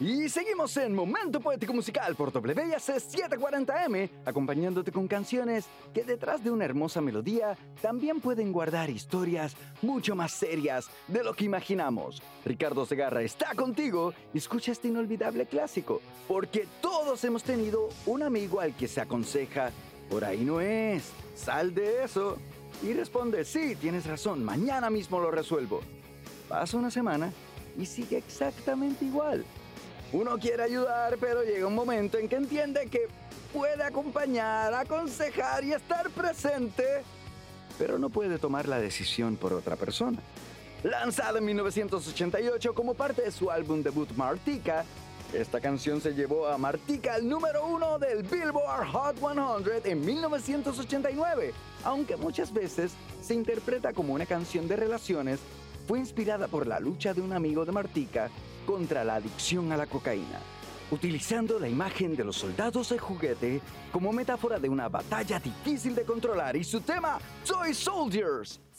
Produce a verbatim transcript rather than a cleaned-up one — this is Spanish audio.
Y seguimos en Momento Poético Musical por W I A C setecientos cuarenta M, acompañándote con canciones que detrás de una hermosa melodía también pueden guardar historias mucho más serias de lo que imaginamos. Ricardo Segarra está contigo y escucha este inolvidable clásico, porque todos hemos tenido un amigo al que se aconseja, por ahí no es, sal de eso. Y responde, sí, tienes razón, mañana mismo lo resuelvo. Pasa una semana y sigue exactamente igual. Uno quiere ayudar, pero llega un momento en que entiende que puede acompañar, aconsejar y estar presente, pero no puede tomar la decisión por otra persona. Lanzada en mil novecientos ochenta y ocho como parte de su álbum debut Martika, esta canción se llevó a Martika al número uno del Billboard Hot cien en mil novecientos ochenta y nueve. Aunque muchas veces se interpreta como una canción de relaciones, fue inspirada por la lucha de un amigo de Martika contra la adicción a la cocaína, utilizando la imagen de los soldados de juguete como metáfora de una batalla difícil de controlar y su tema Toy Soldiers.